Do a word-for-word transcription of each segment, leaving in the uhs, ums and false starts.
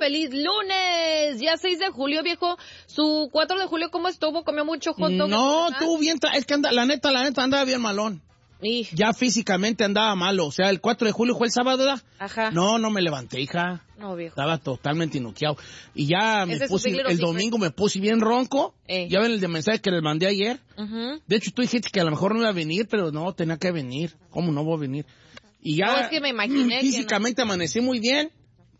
feliz lunes. Ya seis de julio, viejo. Su cuatro de julio, ¿cómo estuvo? ¿Comió mucho hot dog? No, estuvo bien. Es que anda, la neta, la neta, andaba bien malón. Y... Ya físicamente andaba malo. O sea, el cuatro de julio fue el sábado, ¿verdad? Ajá. No, no me levanté, hija. No, viejo. Estaba totalmente inoqueado. Y ya me Ese es puse, su el secret. domingo me puse bien ronco. Eh. Ya ven el de mensaje que les mandé ayer. Uh-huh. De hecho, tú dijiste que a lo mejor no iba a venir, pero no, tenía que venir. ¿Cómo no voy a venir? Y ya... No, es que me imaginé físicamente que no. amanecí muy bien,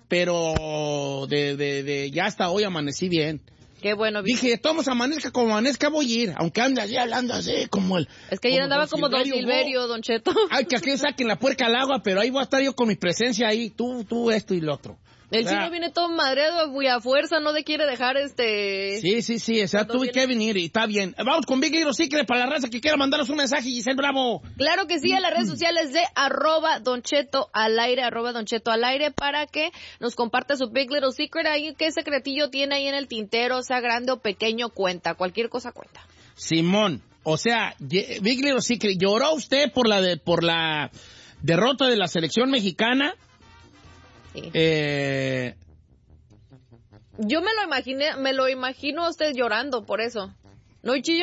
pero de, de, de, ya hasta hoy amanecí bien. Qué bueno, viejo. Dije, todos amanezca como amanezca, voy a ir. Aunque ande así hablando así, como el... Es que ayer andaba como Don Silverio, Silverio, Don Cheto. Ay, que aquí saquen la puerca al agua, pero ahí voy a estar yo con mi presencia ahí. Tú, tú, esto y lo otro. El ¿verdad? chino viene todo madreado, muy a fuerza, no te quiere dejar este... Sí, sí, sí, o sea, tuve viene... que venir y está bien. Vamos con Big Little Secret para la raza que quiera mandarnos un mensaje, Giselle Bravo. Claro que sí, a las redes sociales de arroba Don Cheto al aire, arroba Don Cheto al aire, para que nos comparte su Big Little Secret ahí, qué secretillo tiene ahí en el tintero, sea grande o pequeño, cuenta, cualquier cosa cuenta. Simón, o sea, Big Little Secret, ¿lloró usted por la de, por la derrota de la selección mexicana? Sí. Eh... Yo me lo imaginé, me lo imagino a usted llorando por eso. ¿No, Chillo?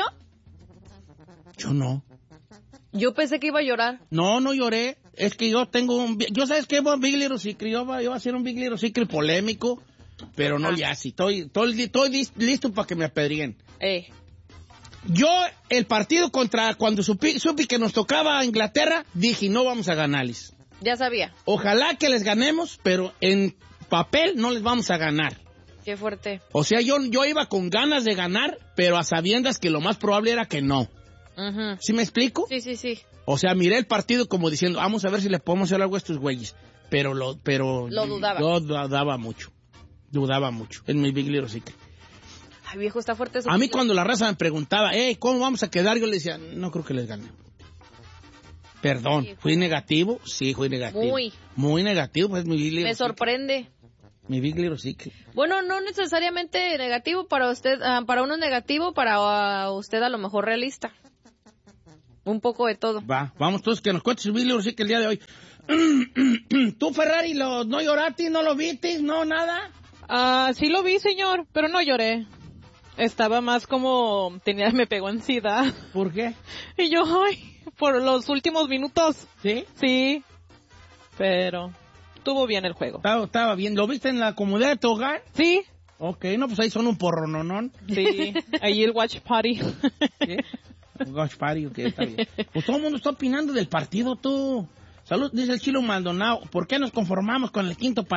Yo no. Yo pensé que iba a llorar. No, no lloré. Es que yo tengo un... Yo sabes que Big Little Secret, yo voy a hacer un Big Little Secret polémico, pero no ya sí. Estoy, estoy, estoy listo para que me apedrien. Eh. Yo, el partido contra... Cuando supe, supe que nos tocaba a Inglaterra, dije, no vamos a ganarles. Ya sabía. Ojalá que les ganemos, pero en papel no les vamos a ganar. Qué fuerte. O sea, yo, yo iba con ganas de ganar, pero a sabiendas que lo más probable era que no. Uh-huh. ¿Sí me explico? Sí, sí, sí. O sea, miré el partido como diciendo, vamos a ver si le podemos hacer algo a estos güeyes. Pero lo, pero... Lo dudaba. Yo dudaba mucho. Dudaba mucho. En mi Big Little Secret. Ay, viejo, está fuerte eso. A mí cuando la raza me preguntaba, hey, ¿cómo vamos a quedar? Yo le decía, no creo que les gane. Perdón, sí, ¿fui negativo? Sí, fui negativo. Muy. Muy negativo, pues mi Big Little Me sorprende. Secret. Mi Big Little Secret. Bueno, no necesariamente negativo para usted, uh, para uno negativo, para uh, usted a lo mejor realista. Un poco de todo. Va, vamos todos que nos cuentes su Big Little Secret el día de hoy. ¿Tú, Ferrari, lo, no lloraste, no lo viste, no nada? Ah, uh, sí lo vi, señor, pero no lloré. Estaba más como, tenía, me pegó ansiedad. ¿Por qué? Y yo, ay, por los últimos minutos. ¿Sí? Sí, pero estuvo bien el juego. Estaba, estaba bien. ¿Lo viste en la comodidad de tu hogar? Sí. Ok, no, pues ahí son un porro, ¿no? ¿no? Sí, ahí el watch party. ¿Sí? Un watch party, ok, está bien. Pues todo el mundo está opinando del partido, tú. Salud, dice el Chilo Maldonado. ¿Por qué nos conformamos con el quinto partido?